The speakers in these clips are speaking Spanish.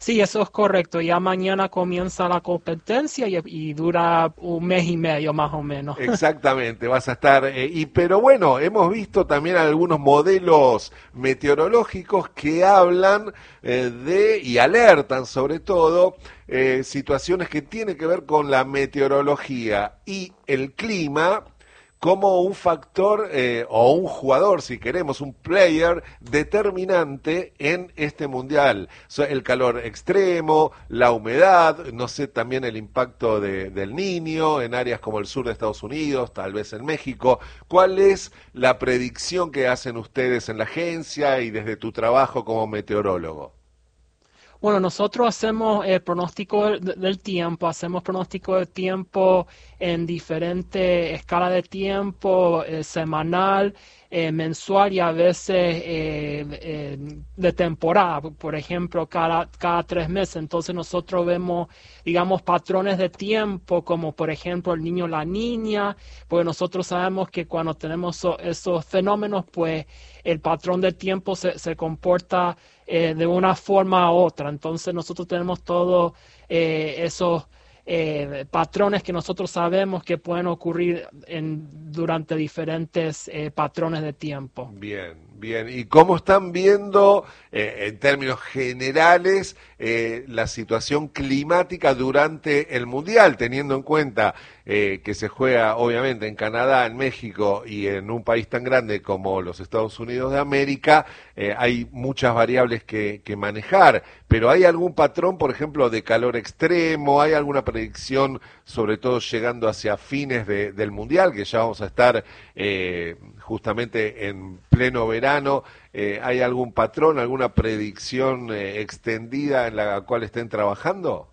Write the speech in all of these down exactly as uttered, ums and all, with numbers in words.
Sí, eso es correcto. Ya mañana comienza la competencia y, y dura un mes y medio más o menos. Exactamente, vas a estar, eh, y pero bueno, hemos visto también algunos modelos meteorológicos que hablan eh, de y alertan sobre todo eh, situaciones que tienen que ver con la meteorología y el clima como un factor eh, o un jugador, si queremos, un player determinante en este mundial. So, el calor extremo, la humedad, no sé, también el impacto de, del Niño en áreas como el sur de Estados Unidos, tal vez en México. ¿Cuál es la predicción que hacen ustedes en la agencia y desde tu trabajo como meteorólogo? Bueno, nosotros hacemos eh, pronóstico del, del tiempo, hacemos pronóstico del tiempo en diferentes escalas de tiempo, eh, semanal, eh, mensual y a veces eh, eh, de temporada, por ejemplo, cada, cada tres meses. Entonces nosotros vemos, digamos, patrones de tiempo, como por ejemplo el niño o la niña, porque nosotros sabemos que cuando tenemos so, esos fenómenos, pues el patrón del tiempo se, se comporta eh, de una forma u otra. Entonces nosotros tenemos todos eh, esos eh, patrones que nosotros sabemos que pueden ocurrir en, durante diferentes eh, patrones de tiempo. Bien, bien. ¿Y cómo están viendo, eh, en términos generales, eh, la situación climática durante el Mundial, teniendo en cuenta eh, que se juega, obviamente, en Canadá, en México y en un país tan grande como los Estados Unidos de América? Eh, hay muchas variables que, que manejar, pero ¿hay algún patrón, por ejemplo, de calor extremo? ¿Hay alguna predicción, sobre todo llegando hacia fines de, del Mundial, que ya vamos a estar eh, justamente en pleno verano? Eh, ¿hay algún patrón, alguna predicción eh, extendida en la cual estén trabajando?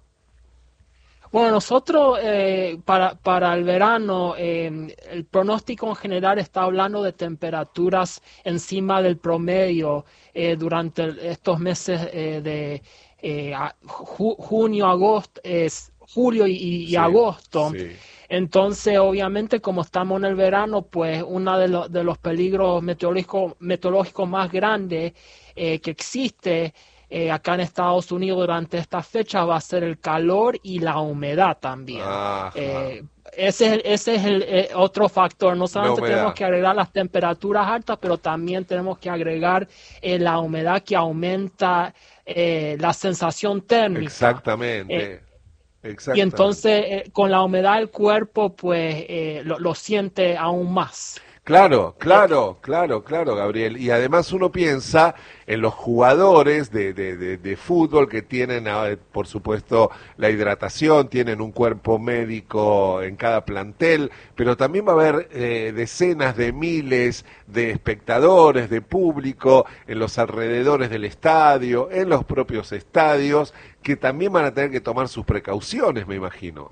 Bueno, nosotros eh, para, para el verano, eh, el pronóstico en general está hablando de temperaturas encima del promedio eh, durante el- estos meses eh, de eh, a- ju- junio, agosto, es julio y, y Sí, agosto. sí, Entonces, obviamente, como estamos en el verano, pues uno de, los de los peligros meteorológicos, meteorológicos más grandes eh, que existe eh, acá en Estados Unidos durante estas fechas va a ser el calor y la humedad también. ajá, Eh, ese es, el, ese es el eh, otro factor. No la solamente tenemos humedad, que agregar las temperaturas altas, pero también tenemos que agregar eh, la humedad que aumenta eh, la sensación térmica. Eh, exactamente, y exactamente. entonces eh, con la humedad el cuerpo pues eh, lo, lo siente aún más. Claro, Eh, claro, claro, claro, Gabriel. Y además uno piensa en los jugadores de, de, de, de fútbol que tienen, ah, por supuesto, la hidratación, tienen un cuerpo médico en cada plantel, pero también va a haber eh, decenas de miles de espectadores, de público en los alrededores del estadio, en los propios estadios, que también van a tener que tomar sus precauciones, me imagino.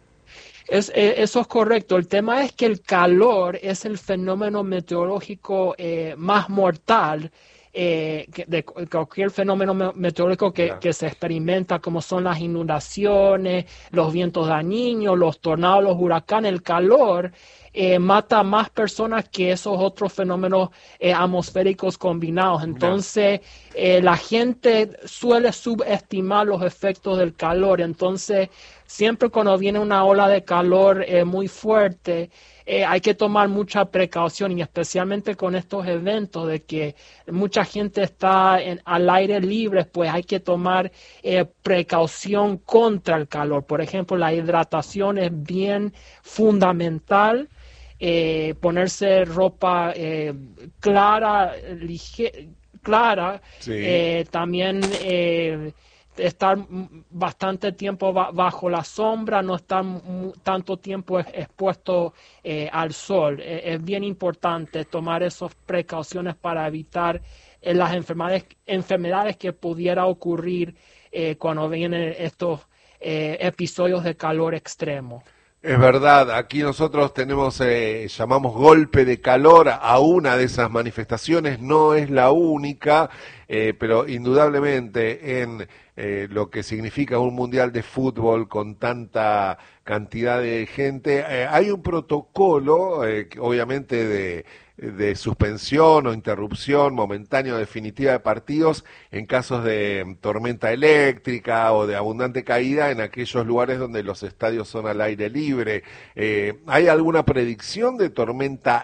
Es, eh, eso es correcto. El tema es que el calor es el fenómeno meteorológico eh, más mortal eh, que- de cu- cualquier fenómeno me- meteorológico que, Ya, que se experimenta, como son las inundaciones, los vientos dañinos, los tornados, los huracanes. El calor eh, mata a más personas que esos otros fenómenos eh, atmosféricos combinados. ya. Entonces, eh, la gente suele subestimar los efectos del calor. Entonces, siempre cuando viene una ola de calor eh, muy fuerte, eh, hay que tomar mucha precaución y especialmente con estos eventos de que mucha gente está en- al aire libre, pues hay que tomar eh, precaución contra el calor. Por ejemplo, la hidratación es bien fundamental. Eh, ponerse ropa eh, clara, lige- clara, Sí. eh, también eh, estar mm, bastante tiempo ba- bajo la sombra, no estar mu- tanto tiempo ex- expuesto eh, al sol. Eh, es bien importante tomar esas precauciones para evitar eh, las enfermedades, enfermedades que pudiera ocurrir eh, cuando vienen estos eh, episodios de calor extremo. Es verdad, aquí nosotros tenemos, eh, llamamos golpe de calor a una de esas manifestaciones, no es la única, eh, pero indudablemente en eh, lo que significa un mundial de fútbol con tanta cantidad de gente, eh, hay un protocolo, eh, que obviamente de de suspensión o interrupción momentánea o definitiva de partidos en casos de tormenta eléctrica o de abundante caída en aquellos lugares donde los estadios son al aire libre. Eh, ¿Hay alguna predicción de tormenta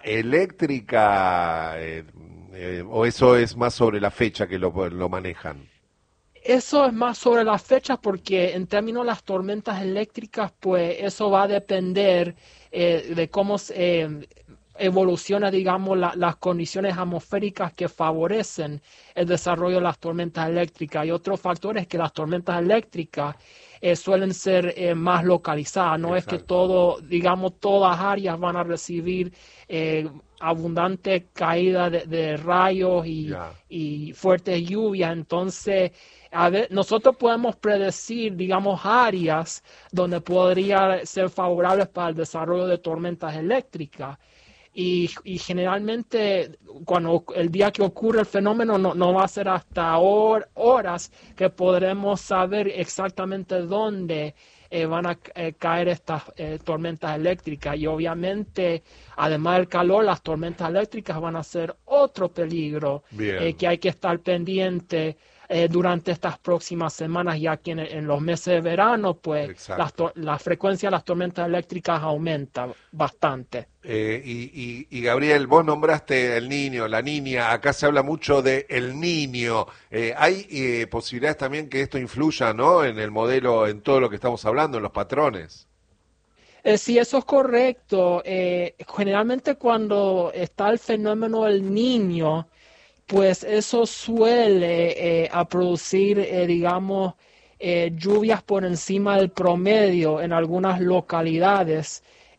eléctrica eh, eh, o eso es más sobre la fecha que lo, lo manejan? Eso es más sobre las fechas porque en términos de las tormentas eléctricas, pues eso va a depender eh, de cómo eh, evoluciona, digamos, la, las condiciones atmosféricas que favorecen el desarrollo de las tormentas eléctricas. Y otro factor es que las tormentas eléctricas eh, suelen ser eh, más localizadas. No Exacto. Es que todo, digamos, todas áreas van a recibir eh, abundante caída de, de rayos y, yeah. y fuertes lluvias. Entonces, a ver, nosotros podemos predecir, digamos, áreas donde podría ser favorables para el desarrollo de tormentas eléctricas. Y, y generalmente, cuando el día que ocurre el fenómeno, no, no va a ser hasta hor, horas que podremos saber exactamente dónde eh, van a eh, caer estas eh, tormentas eléctricas. Y obviamente, además del calor, las tormentas eléctricas van a ser otro peligro eh, que hay que estar pendiente Eh, durante estas próximas semanas, ya que en, en los meses de verano, pues la, la frecuencia de las tormentas eléctricas aumenta bastante. Eh, y, y, y Gabriel, vos nombraste el niño, la niña, acá se habla mucho de el niño. Eh, ¿Hay eh, posibilidades también que esto influya, ¿no?, en el modelo, en todo lo que estamos hablando, en los patrones? Eh, sí, eso es correcto. Eh, generalmente cuando está el fenómeno del niño, pues eso suele eh, a producir, eh, digamos, eh, lluvias por encima del promedio en algunas localidades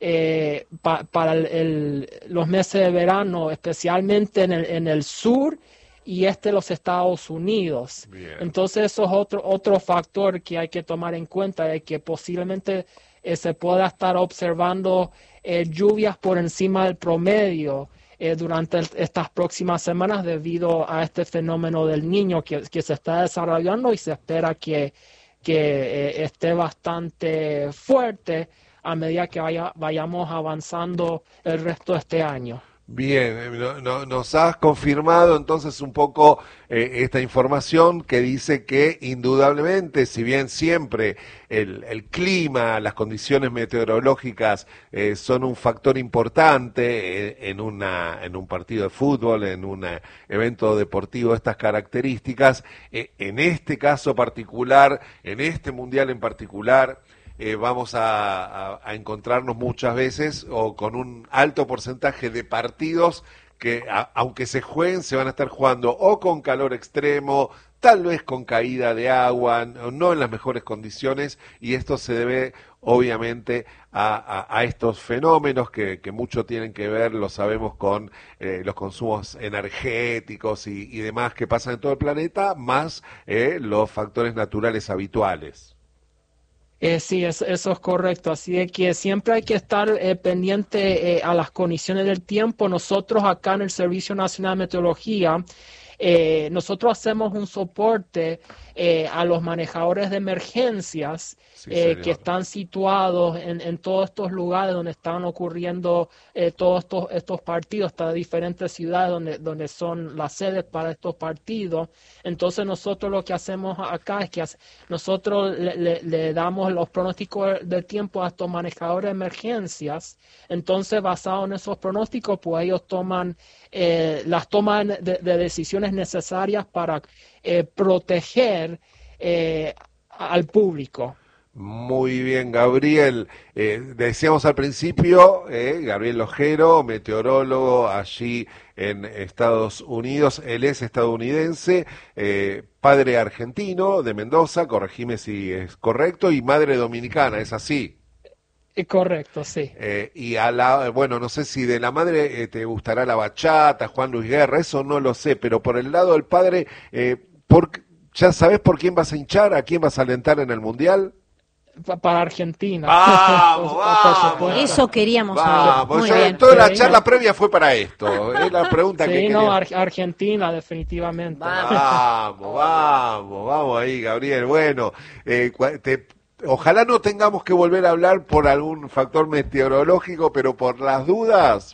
eh, pa, para el, el, los meses de verano, especialmente en el, en el sur y este de los Estados Unidos. Bien. Entonces eso es otro, otro factor que hay que tomar en cuenta, de que posiblemente eh, se pueda estar observando eh, lluvias por encima del promedio Eh, durante el, estas próximas semanas debido a este fenómeno del niño que, que se está desarrollando y se espera que, que eh, esté bastante fuerte a medida que vaya, vayamos avanzando el resto de este año. Bien, no, no, nos has confirmado entonces un poco eh, esta información que dice que indudablemente, si bien siempre el, el clima, las condiciones meteorológicas eh, son un factor importante eh, en, una, en un partido de fútbol, en un evento deportivo de estas características, eh, en este caso particular, en este mundial en particular, Eh, vamos a, a, a encontrarnos muchas veces o con un alto porcentaje de partidos que a, aunque se jueguen se van a estar jugando o con calor extremo, tal vez con caída de agua, no, no en las mejores condiciones, y esto se debe obviamente a, a, a estos fenómenos que, que mucho tienen que ver, lo sabemos, con eh, los consumos energéticos y, y demás que pasan en todo el planeta, más eh, los factores naturales habituales. Eh, sí, eso, eso es correcto. Así de que siempre hay que estar eh, pendiente eh, a las condiciones del tiempo. Nosotros acá en el Servicio Nacional de Meteorología, eh, nosotros hacemos un soporte eh, a los manejadores de emergencias sí, eh, que están situados en, en todos estos lugares donde están ocurriendo eh, todos estos, estos partidos, estas diferentes ciudades donde, donde son las sedes para estos partidos. Entonces nosotros lo que hacemos acá es que hace, nosotros le, le, le damos los pronósticos del tiempo a estos manejadores de emergencias. Entonces, basado en esos pronósticos, pues ellos toman eh, las toman de, de decisiones necesarias para eh, proteger eh, al público. Muy bien, Gabriel. Eh, decíamos al principio, eh, Gabriel Lojero, meteorólogo allí en Estados Unidos. Él es estadounidense, eh, padre argentino de Mendoza, corregime si es correcto, y madre dominicana, ¿es así? Correcto, sí. Eh, y a la, bueno, no sé si de la madre eh, te gustará la bachata, Juan Luis Guerra, eso no lo sé, pero por el lado del padre, eh, ¿por, ¿ya sabes por quién vas a hinchar? ¿A quién vas a alentar en el Mundial? Para Argentina. Vamos, vamos. Eso queríamos vamos, saber. Yo, bien. toda la charla previa fue para esto. Es la pregunta sí, que no, quería. Ar Argentina, definitivamente. Vamos, vamos, vamos ahí, Gabriel. Bueno, eh, te, ojalá no tengamos que volver a hablar por algún factor meteorológico, pero por las dudas,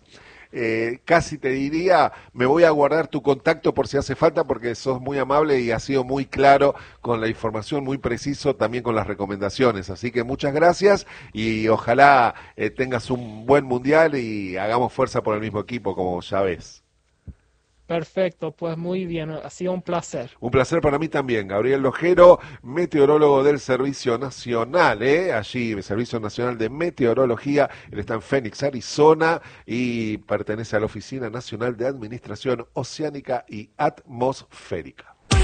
eh, casi te diría, me voy a guardar tu contacto por si hace falta, porque sos muy amable y has sido muy claro con la información, muy preciso también con las recomendaciones. Así que muchas gracias y ojalá eh, tengas un buen mundial y hagamos fuerza por el mismo equipo, como ya ves. Perfecto, pues muy bien, ha sido un placer. Un placer para mí también. Gabriel Lojero, meteorólogo del Servicio Nacional, ¿eh? Allí, el Servicio Nacional de Meteorología. Él está en Phoenix, Arizona, y pertenece a la Oficina Nacional de Administración Oceánica y Atmosférica.